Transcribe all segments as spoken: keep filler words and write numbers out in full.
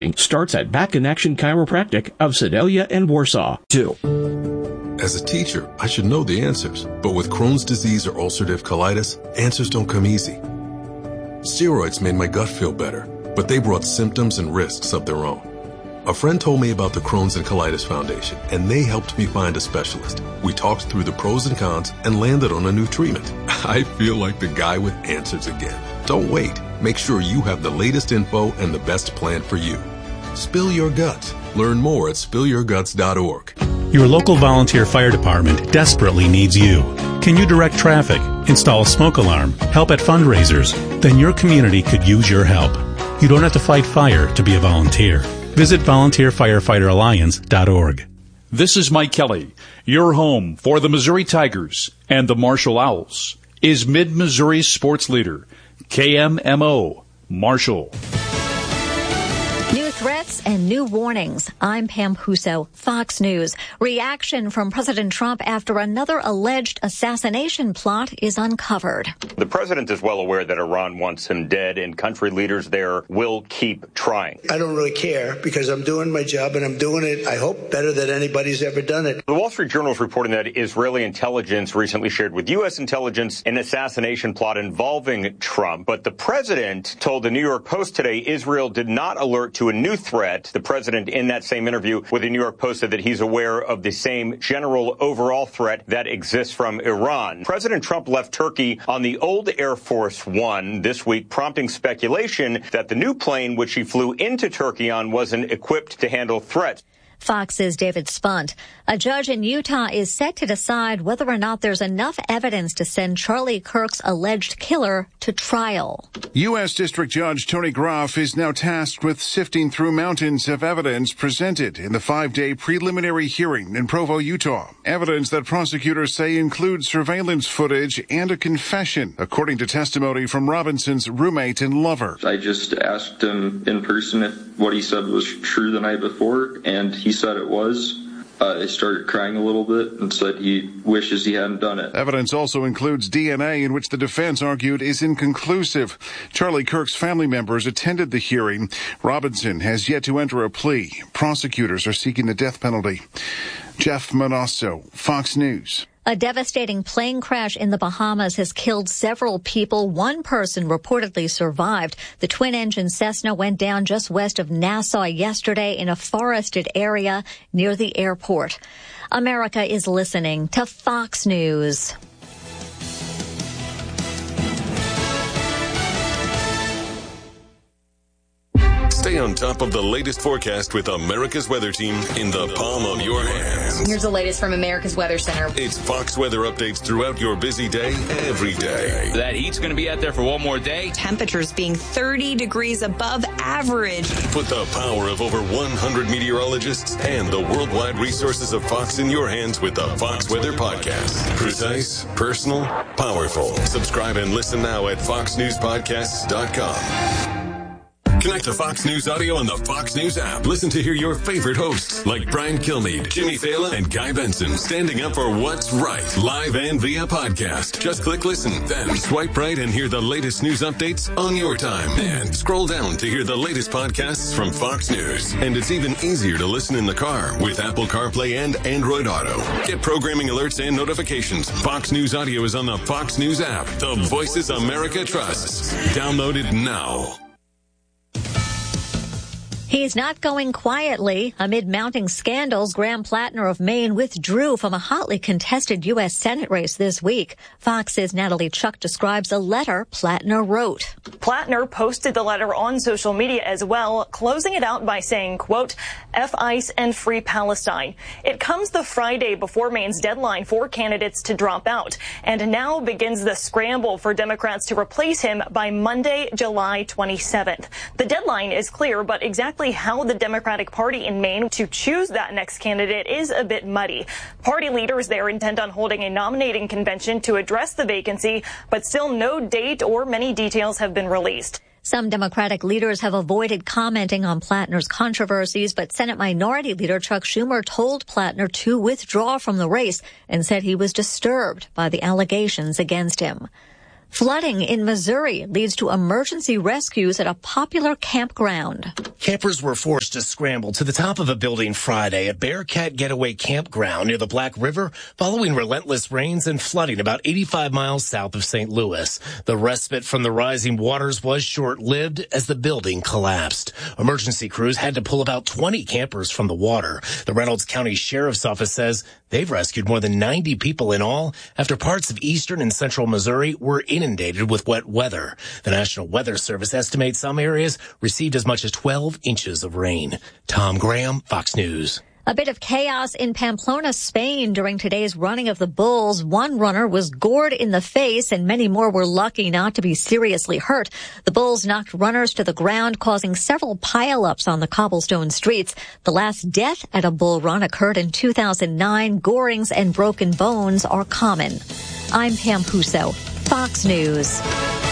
Starts at Back in Action Chiropractic of Sedalia and Warsaw. Two. As a teacher, I should know the answers. But with Crohn's disease or ulcerative colitis, answers don't come easy. Steroids made my gut feel better, but they brought symptoms and risks of their own. A friend told me about the Crohn's and Colitis Foundation, and they helped me find a specialist. We talked through the pros and cons and landed on a new treatment. I feel like the guy with answers again. Don't wait. Make sure you have the latest info and the best plan for you. Spill your guts. Learn more at spill your guts dot org. Your local volunteer fire department desperately needs you. Can you direct traffic, install a smoke alarm, help at fundraisers? Then your community could use your help. You don't have to fight fire to be a volunteer. Visit volunteer firefighter alliance dot org. This is Mike Kelly. Your home for the Missouri Tigers and the Marshall Owls is Mid-Missouri's sports leader, K M M O, Marshall. New threats and new warnings. I'm Pam Huso, Fox News. Reaction from President Trump after another alleged assassination plot is uncovered. The president is well aware that Iran wants him dead, and country leaders there will keep trying. I don't really care because I'm doing my job, and I'm doing it, I hope, better than anybody's ever done it. The Wall Street Journal is reporting that Israeli intelligence recently shared with U S intelligence an assassination plot involving Trump. But the president told the New York Post today Israel did not alert to a new threat. The president, in that same interview with the New York Post, said that he's aware of the same general overall threat that exists from Iran. President Trump left Turkey on the old Air Force One this week, prompting speculation that the new plane which he flew into Turkey on wasn't equipped to handle threats. Fox's David Spunt. A judge in Utah is set to decide whether or not there's enough evidence to send Charlie Kirk's alleged killer to trial. U S. District Judge Tony Groff is now tasked with sifting through mountains of evidence presented in the five-day preliminary hearing in Provo, Utah. Evidence that prosecutors say includes surveillance footage and a confession, according to testimony from Robinson's roommate and lover. I just asked him in person if what he said was true the night before, and he said it was. Uh, I started crying a little bit and said he wishes he hadn't done it. Evidence also includes D N A, in which the defense argued is inconclusive. Charlie Kirk's family members attended the hearing. Robinson has yet to enter a plea. Prosecutors are seeking the death penalty. Jeff Manasso, Fox News. A devastating plane crash in the Bahamas has killed several people. One person reportedly survived. The twin-engine Cessna went down just west of Nassau yesterday in a forested area near the airport. America is listening to Fox News. Stay on top of the latest forecast with America's Weather Team in the palm of your hands. Here's the latest from America's Weather Center. It's Fox weather updates throughout your busy day, every day. That heat's going to be out there for one more day. Temperatures being thirty degrees above average. Put the power of over one hundred meteorologists and the worldwide resources of Fox in your hands with the Fox Weather Podcast. Precise, personal, powerful. Subscribe and listen now at fox news podcasts dot com. Connect to Fox News Audio on the Fox News app. Listen to hear your favorite hosts like Brian Kilmeade, Jimmy Fallon, and Guy Benson standing up for what's right, live and via podcast. Just click listen, then swipe right and hear the latest news updates on your time. And scroll down to hear the latest podcasts from Fox News. And it's even easier to listen in the car with Apple CarPlay and Android Auto. Get programming alerts and notifications. Fox News Audio is on the Fox News app. The voices America trusts. Download it now. He's not going quietly. Amid mounting scandals, Graham Plattner of Maine withdrew from a hotly contested U S. Senate race this week. Fox's Natalie Chuck describes a letter Plattner wrote. Plattner posted the letter on social media as well, closing it out by saying, quote, F ICE and free Palestine. It comes the Friday before Maine's deadline for candidates to drop out, and now begins the scramble for Democrats to replace him by Monday, July twenty-seventh. The deadline is clear, but exactly how the Democratic Party in Maine to choose that next candidate is a bit muddy. Party leaders there intend on holding a nominating convention to address the vacancy, but still no date or many details have been released. Some Democratic leaders have avoided commenting on Plattner's controversies, but Senate Minority Leader Chuck Schumer told Plattner to withdraw from the race and said he was disturbed by the allegations against him. Flooding in Missouri leads to emergency rescues at a popular campground. Campers were forced to scramble to the top of a building Friday at Bearcat Getaway Campground near the Black River following relentless rains and flooding about eighty-five miles south of Saint Louis. The respite from the rising waters was short-lived as the building collapsed. Emergency crews had to pull about twenty campers from the water. The Reynolds County Sheriff's Office says they've rescued more than ninety people in all after parts of eastern and central Missouri were inundated with wet weather. The National Weather Service estimates some areas received as much as twelve inches of rain. Tom Graham, Fox News. A bit of chaos in Pamplona, Spain during today's running of the bulls. One runner was gored in the face and many more were lucky not to be seriously hurt. The bulls knocked runners to the ground, causing several pileups on the cobblestone streets. The last death at a bull run occurred in two thousand nine. Gorings and broken bones are common. I'm Pam Puso, Fox News.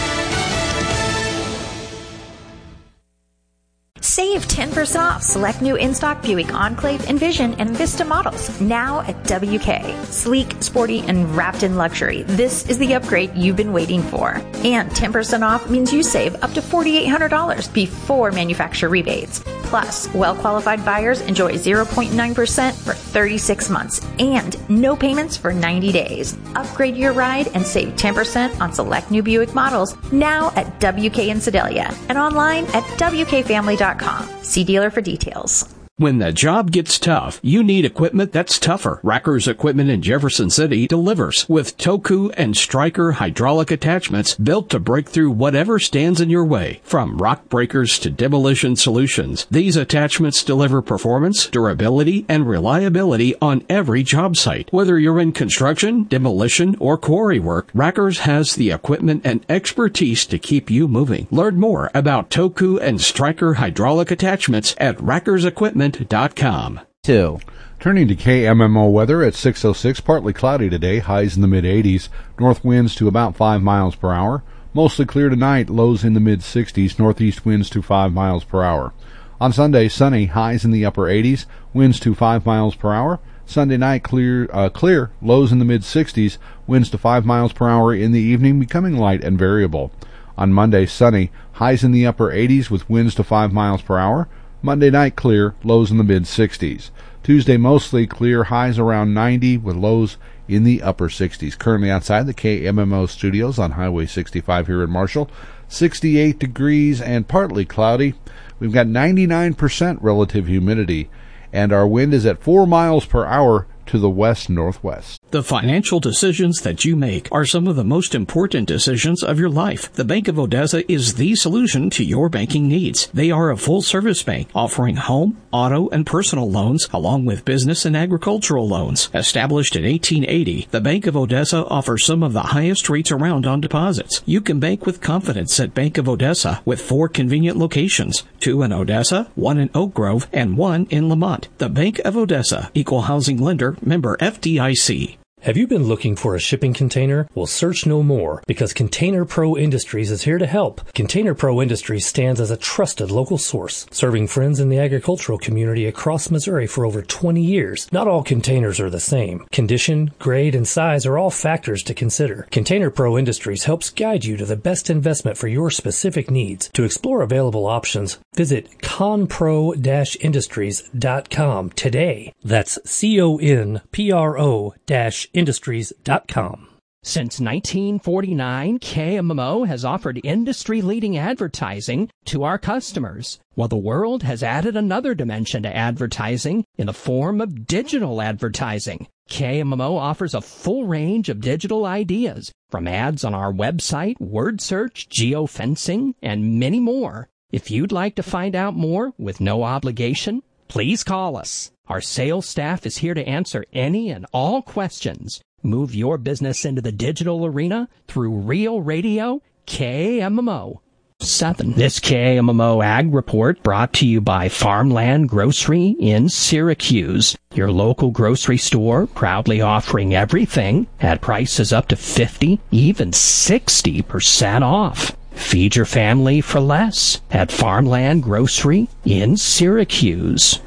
Save ten percent off select new in-stock Buick Enclave, Envision, and Vista models now at W K. Sleek, sporty, and wrapped in luxury. This is the upgrade you've been waiting for. And ten percent off means you save up to four thousand eight hundred dollars before manufacturer rebates. Plus, well-qualified buyers enjoy zero point nine percent for thirty-six months and no payments for ninety days. Upgrade your ride and save ten percent on select new Buick models now at W K in Sedalia and online at W K family dot com. See dealer for details. When the job gets tough, you need equipment that's tougher. Racker's Equipment in Jefferson City delivers with Toku and Stryker hydraulic attachments built to break through whatever stands in your way. From rock breakers to demolition solutions, these attachments deliver performance, durability, and reliability on every job site. Whether you're in construction, demolition, or quarry work, Racker's has the equipment and expertise to keep you moving. Learn more about Toku and Stryker hydraulic attachments at Racker's Equipment dot com. Two. Turning to K M M O weather at six oh six, partly cloudy today, highs in the mid-eighties, north winds to about five miles per hour. Mostly clear tonight, lows in the mid-sixties, northeast winds to five miles per hour. On Sunday, sunny, highs in the upper eighties, winds to five miles per hour. Sunday night, clear, uh, clear, lows in the mid-sixties, winds to five miles per hour in the evening, becoming light and variable. On Monday, sunny, highs in the upper eighties with winds to five miles per hour. Monday night clear, lows in the mid-sixties. Tuesday mostly clear, highs around ninety with lows in the upper sixties. Currently outside the K M M O studios on Highway sixty-five here in Marshall, sixty-eight degrees and partly cloudy. We've got ninety-nine percent relative humidity, and our wind is at four miles per hour to the west-northwest. The financial decisions that you make are some of the most important decisions of your life. The Bank of Odessa is the solution to your banking needs. They are a full-service bank offering home, auto, and personal loans along with business and agricultural loans. Established in eighteen eighty, the Bank of Odessa offers some of the highest rates around on deposits. You can bank with confidence at Bank of Odessa with four convenient locations, two in Odessa, one in Oak Grove, and one in Lamont. The Bank of Odessa, Equal Housing Lender, member F D I C. Have you been looking for a shipping container? Well, search no more, because Container Pro Industries is here to help. Container Pro Industries stands as a trusted local source, serving friends in the agricultural community across Missouri for over twenty years. Not all containers are the same. Condition, grade, and size are all factors to consider. Container Pro Industries helps guide you to the best investment for your specific needs. To explore available options, visit conpro dash industries dot com today. That's C O N P R O dash industries dot com. Since nineteen forty-nine, K M M O has offered industry-leading advertising to our customers. Well, the world has added another dimension to advertising in the form of digital advertising. K M M O offers a full range of digital ideas, from ads on our website, word search, geofencing, and many more. If you'd like to find out more with no obligation, please call us. Our sales staff is here to answer any and all questions. Move your business into the digital arena through Real Radio K M M O. Seven. This K M M O Ag Report brought to you by Farmland Grocery in Syracuse. Your local grocery store proudly offering everything at prices up to fifty, even sixty percent off. Feed your family for less at Farmland Grocery in Syracuse.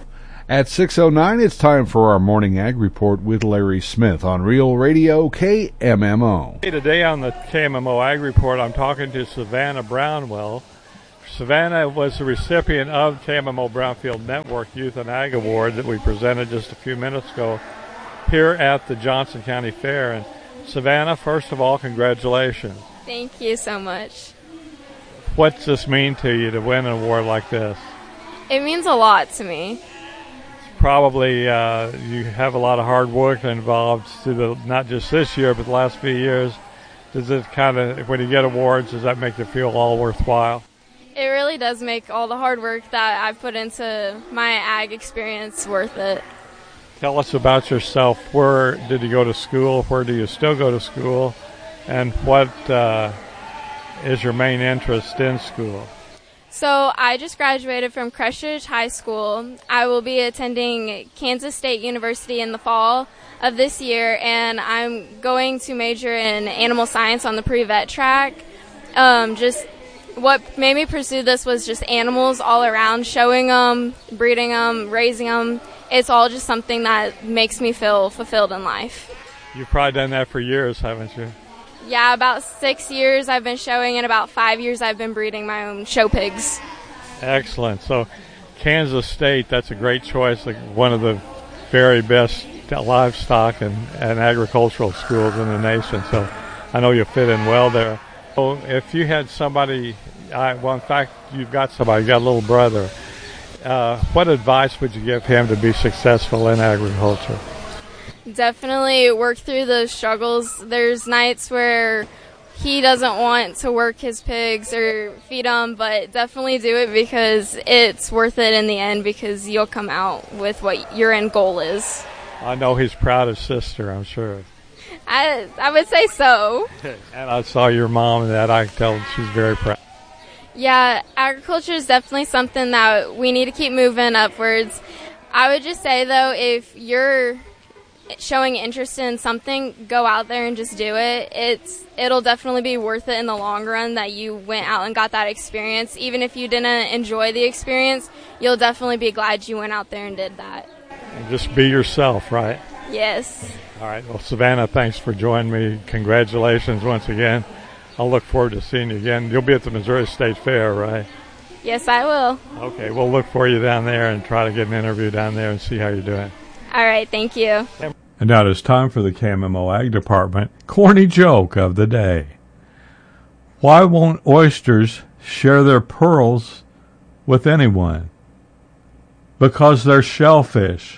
At six oh nine, it's time for our Morning Ag Report with Larry Smith on Real Radio K M M O. Hey, today on the K M M O Ag Report, I'm talking to Savannah Brownwell. Savannah was the recipient of K M M O Brownfield Network Youth and Ag Award that we presented just a few minutes ago here at the Johnson County Fair. And Savannah, first of all, congratulations. Thank you so much. What's this mean to you to win an award like this? It means a lot to me. Probably uh, you have a lot of hard work involved through the, not just this year, but the last few years. Does it kind of, when you get awards, does that make you feel all worthwhile? It really does make all the hard work that I've put into my ag experience worth it. Tell us about yourself. Where did you go to school? Where do you still go to school? And what uh, is your main interest in school? So I just graduated from Crest Ridge High School. I will be attending Kansas State University in the fall of this year, and I'm going to major in animal science on the pre-vet track. Um, just what made me pursue this was just animals all around, showing them, breeding them, raising them. It's all just something that makes me feel fulfilled in life. You've probably done that for years, haven't you? Yeah, about six years I've been showing, and about five years I've been breeding my own show pigs. Excellent. So Kansas State, that's a great choice, like one of the very best livestock and, and agricultural schools in the nation. So I know you'll fit in well there. So if you had somebody, I, well, in fact, you've got somebody, you've got a little brother, uh, what advice would you give him to be successful in agriculture? Definitely work through those struggles. There's nights where he doesn't want to work his pigs or feed them, but definitely do it because it's worth it in the end, because you'll come out with what your end goal is. I know he's proud of sister, I'm sure. I I would say so. And I saw your mom and that. I can tell she's very proud. Yeah, agriculture is definitely something that we need to keep moving upwards. I would just say, though, if you're showing interest in something, go out there and just do it. It's it'll definitely be worth it in the long run that you went out and got that experience. Even if you didn't enjoy the experience, you'll definitely be glad you went out there and did that. And just be yourself, right? Yes. All right. Well, Savannah, thanks for joining me. Congratulations once again. I'll look forward to seeing you again. You'll be at the Missouri State Fair, right? Yes, I will. Okay. We'll look for you down there and try to get an interview down there and see how you're doing. All right, thank you. And now it's time for the K M M O Ag Department corny joke of the day. Why won't oysters share their pearls with anyone? Because they're shellfish.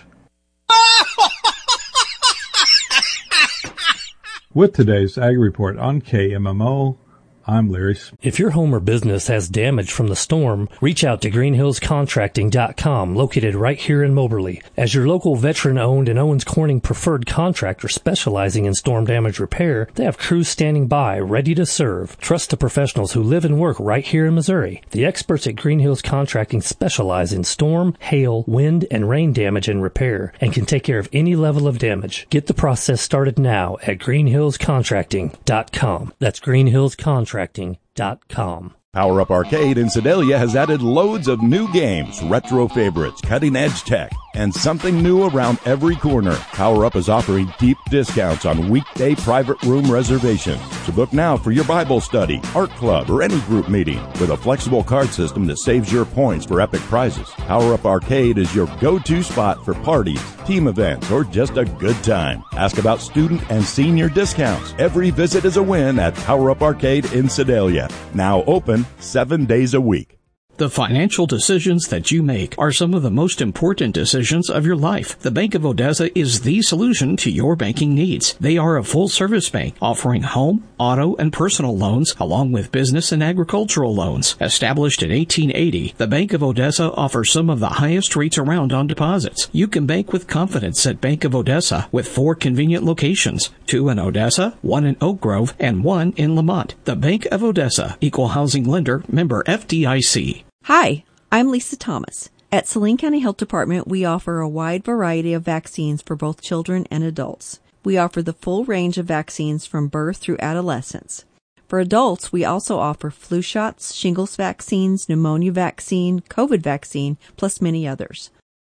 With today's Ag Report on K M M O, I'm Larry Smith. If your home or business has damage from the storm, reach out to green hills contracting dot com, located right here in Moberly. As your local veteran-owned and Owens Corning preferred contractor specializing in storm damage repair, they have crews standing by, ready to serve. Trust the professionals who live and work right here in Missouri. The experts at Green Hills Contracting specialize in storm, hail, wind, and rain damage and repair, and can take care of any level of damage. Get the process started now at green hills contracting dot com. That's green hills contracting dot com. Power Up Arcade in Sedalia has added loads of new games, retro favorites, cutting-edge tech, and something new around every corner. Power Up is offering deep discounts on weekday private room reservations. So book now for your Bible study, art club, or any group meeting with a flexible card system that saves your points for epic prizes. Power Up Arcade is your go-to spot for parties, team events, or just a good time. Ask about student and senior discounts. Every visit is a win at Power Up Arcade in Sedalia. Now open seven days a week. The financial decisions that you make are some of the most important decisions of your life. The Bank of Odessa is the solution to your banking needs. They are a full-service bank offering home, auto, and personal loans, along with business and agricultural loans. Established in eighteen eighty, the Bank of Odessa offers some of the highest rates around on deposits. You can bank with confidence at Bank of Odessa with four convenient locations, two in Odessa, one in Oak Grove, and one in Lamont. The Bank of Odessa, Equal Housing Lender, member F D I C. Hi, I'm Lisa Thomas. At Saline County Health Department, we offer a wide variety of vaccines for both children and adults. We offer the full range of vaccines from birth through adolescence. For adults, we also offer flu shots, shingles vaccines, pneumonia vaccine, COVID vaccine, plus many others.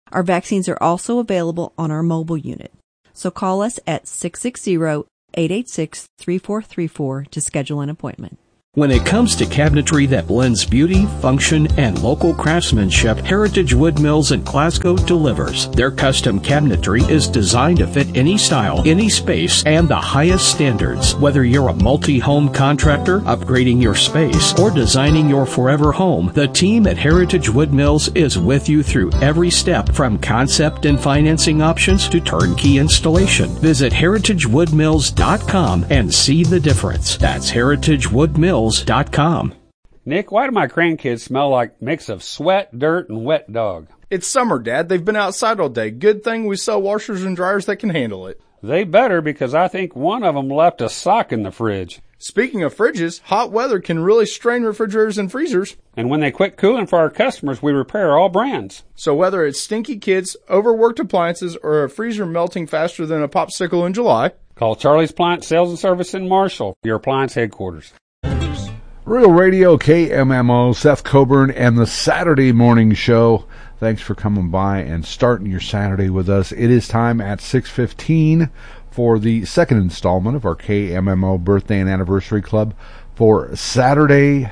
Our vaccines are also available on our mobile unit. So call us at six six zero, eight eight six, three four three four to schedule an appointment. When it comes to cabinetry that blends beauty, function, and local craftsmanship, Heritage Wood Mills in Glasgow delivers. Their custom cabinetry is designed to fit any style, any space, and the highest standards. Whether you're a multi-home contractor, upgrading your space, or designing your forever home, the team at Heritage Wood Mills is with you through every step, from concept and financing options to turnkey installation. Visit heritage wood mills dot com and see the difference. That's heritage wood mills dot com. Nick, why do my grandkids smell like mix of sweat, dirt, and wet dog? It's summer, Dad. They've been outside all day. Good thing we sell washers and dryers that can handle it. They better, because I think one of them left a sock in the fridge. Speaking of fridges, hot weather can really strain refrigerators and freezers. And when they quit cooling for our customers, we repair all brands. So whether it's stinky kids, overworked appliances, or a freezer melting faster than a popsicle in July, call Charlie's Appliance Sales and Service in Marshall, your appliance headquarters. Real Radio, K M M O, Seth Coburn, and the Saturday Morning Show. Thanks for coming by and starting your Saturday with us. It is time at six fifteen for the second installment of our K M M O Birthday and Anniversary Club for Saturday,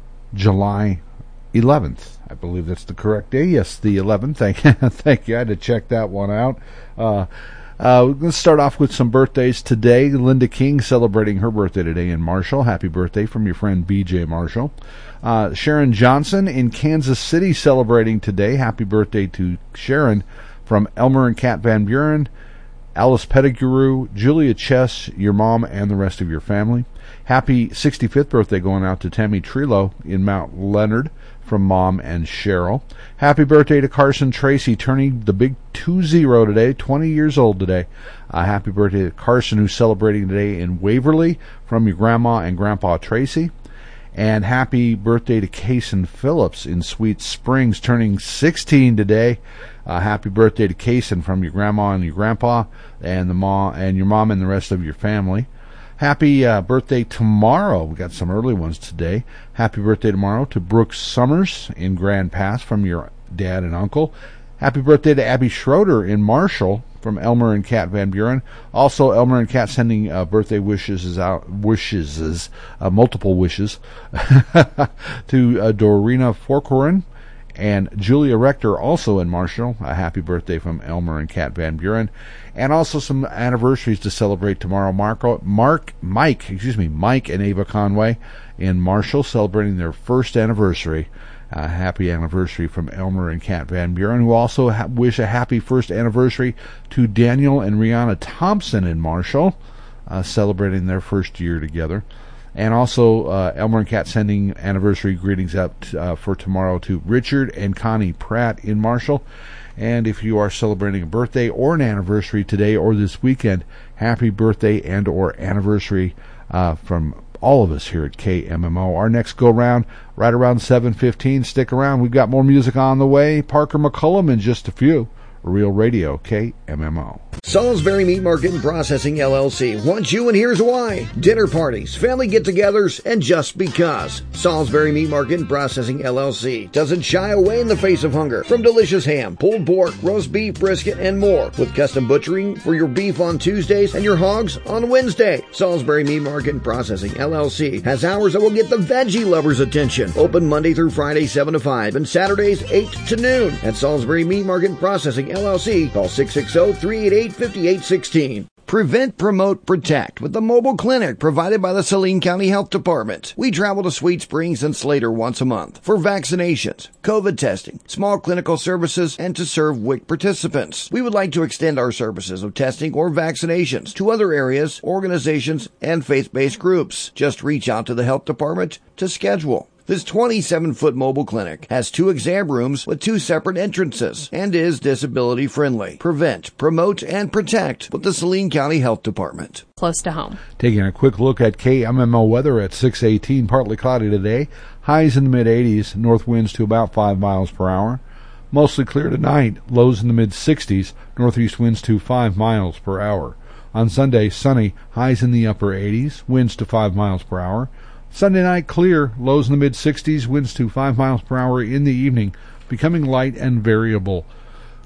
July eleventh. I believe that's the correct day. Yes, the eleventh. Thank you. Thank you. I had to check that one out. Uh, Uh, we're going to start off with some birthdays today. Linda King celebrating her birthday today in Marshall. Happy birthday from your friend B J Marshall. Uh, Sharon Johnson in Kansas City celebrating today. Happy birthday to Sharon from Elmer and Kat Van Buren. Alice Pettigrew, Julia Chess, your mom, and the rest of your family. Happy sixty-fifth birthday going out to Tammy Trillo in Mount Leonard from Mom and Cheryl. Happy birthday to Carson Tracy, turning the big two zero today, twenty years old today. Uh, happy birthday to Carson, who's celebrating today in Waverly from your Grandma and Grandpa Tracy. And happy birthday to Kason Phillips in Sweet Springs, turning sixteen today. Uh, happy birthday to Kason from your Grandma and your Grandpa and the mom and your mom and the rest of your family. Happy uh, birthday tomorrow. We got some early ones today. Happy birthday tomorrow to Brooks Summers in Grand Pass from your dad and uncle. Happy birthday to Abby Schroeder in Marshall from Elmer and Kat Van Buren. Also, Elmer and Kat sending uh, birthday wishes is out wishes is uh, multiple wishes to uh, Dorina Forcorin and Julia Rector, also in Marshall. A happy birthday from Elmer and Kat Van Buren. And also some anniversaries to celebrate tomorrow. Marco, Mark, Mike, excuse me, Mike and Ava Conway in Marshall celebrating their first anniversary. Uh, happy anniversary from Elmer and Kat Van Buren, who also ha- wish a happy first anniversary to Daniel and Rihanna Thompson in Marshall, uh, celebrating their first year together. And also, uh, Elmer and Kat sending anniversary greetings out t- uh, for tomorrow to Richard and Connie Pratt in Marshall. And if you are celebrating a birthday or an anniversary today or this weekend, happy birthday and or anniversary uh, from all of us here at K M M O. Our next go-round, right around seven fifteen. Stick around. We've got more music on the way. Parker McCullum in just a few. Real Radio, K M M O. Salisbury Meat Market and Processing, L L C wants you, and here's why. Dinner parties, family get-togethers, and just because. Salisbury Meat Market and Processing, L L C doesn't shy away in the face of hunger. From delicious ham, pulled pork, roast beef, brisket, and more. With custom butchering for your beef on Tuesdays and your hogs on Wednesday. Salisbury Meat Market and Processing, L L C has hours that will get the veggie lovers' attention. Open Monday through Friday, seven to five, and Saturdays, eight to noon. At Salisbury Meat Market and Processing, L L C, call six six zero, three eight eight, five eight one six. Prevent, Promote, Protect with the mobile clinic provided by the Saline County Health Department. We travel to Sweet Springs and Slater once a month for vaccinations, COVID testing, small clinical services, and to serve W I C participants. We would like to extend our services of testing or vaccinations to other areas, organizations, and faith-based groups. Just reach out to the health department to schedule. This twenty-seven foot mobile clinic has two exam rooms with two separate entrances and is disability friendly. Prevent, Promote, and Protect with the Saline County Health Department. Close to home. Taking a quick look at K M M O weather at six eighteen, partly cloudy today. Highs in the mid eighties, north winds to about five miles per hour. Mostly clear tonight, lows in the mid sixties, northeast winds to five miles per hour. On Sunday, sunny, highs in the upper eighties, winds to five miles per hour. Sunday night clear, lows in the mid sixties, winds to five miles per hour in the evening, becoming light and variable.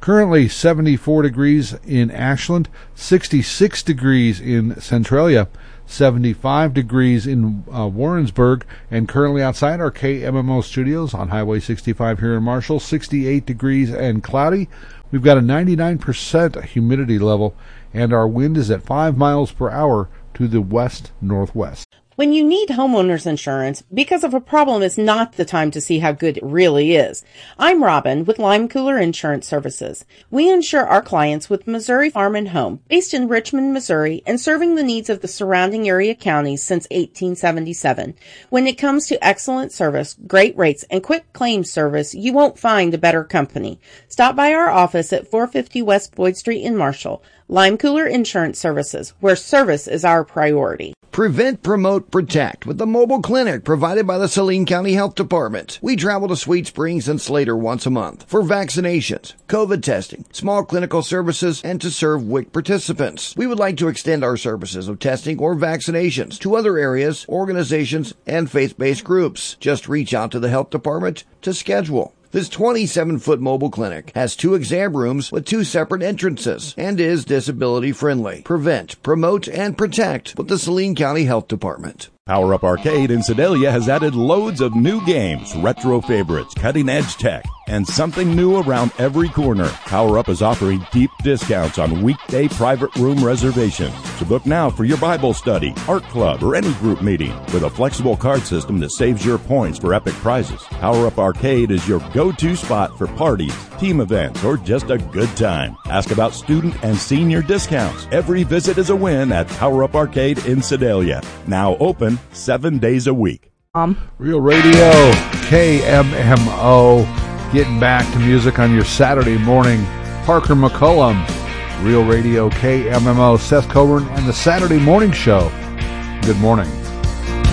Currently seventy-four degrees in Ashland, sixty-six degrees in Centralia, seventy-five degrees in uh, Warrensburg, and currently outside our K M M O studios on Highway sixty-five here in Marshall, sixty-eight degrees and cloudy. We've got a ninety-nine percent humidity level, and our wind is at five miles per hour to the west-northwest. When you need homeowners insurance, because of a problem is not the time to see how good it really is. I'm Robin with Lime Cooler Insurance Services. We insure our clients with Missouri Farm and Home, based in Richmond, Missouri, and serving the needs of the surrounding area counties since eighteen seventy-seven. When it comes to excellent service, great rates, and quick claims service, you won't find a better company. Stop by our office at four fifty West Boyd Street in Marshall. Lime Cooler Insurance Services, where service is our priority. Prevent, promote, protect with the mobile clinic provided by the Saline County Health Department. We travel to Sweet Springs and Slater once a month for vaccinations, COVID testing, small clinical services, and to serve W I C participants. We would like to extend our services of testing or vaccinations to other areas, organizations, and faith-based groups. Just reach out to the health department to schedule. This twenty-seven foot mobile clinic has two exam rooms with two separate entrances and is disability friendly. Prevent, promote, and protect with the Saline County Health Department. Power Up Arcade in Sedalia has added loads of new games, retro favorites, cutting-edge tech, and something new around every corner. Power Up is offering deep discounts on weekday private room reservations. So book now for your Bible study, art club, or any group meeting with a flexible card system that saves your points for epic prizes. Power Up Arcade is your go-to spot for parties, team events, or just a good time. Ask about student and senior discounts. Every visit is a win at Power Up Arcade in Sedalia. Now open seven days a week. Um, Real Radio, K M M O, getting back to music on your Saturday morning. Parker McCullum, Real Radio, K M M O, Seth Coburn, and the Saturday Morning Show. Good morning.